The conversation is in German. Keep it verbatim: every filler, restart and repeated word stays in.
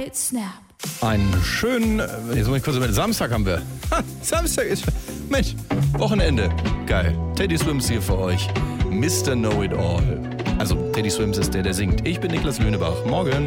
great snap. Einen schönen, jetzt muss ich kurz über Samstag haben wir. Ha, Samstag ist, Mensch, Wochenende. Geil. Teddy Swims hier für euch. Mister Know-It-All. Also, Teddy Swims ist der, der singt. Ich bin Niklas Lönebach. Morgen.